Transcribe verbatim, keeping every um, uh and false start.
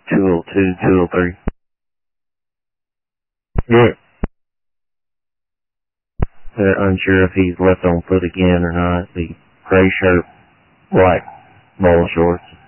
two oh two, two oh three. Yeah. Uh, unsure if he's left on foot again or not. The gray shirt, black ball shorts.